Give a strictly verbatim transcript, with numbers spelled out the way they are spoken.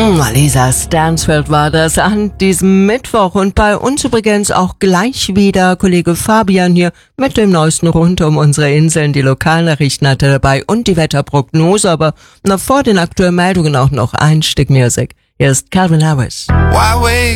Lisa Stansfield war das an diesem Mittwoch und bei uns übrigens auch gleich wieder Kollege Fabian hier mit dem Neuesten rund um unsere Inseln. Die Lokalnachrichten hat er dabei und die Wetterprognose, aber noch vor den aktuellen Meldungen auch noch ein Stück Musik. Hier ist Calvin Harris.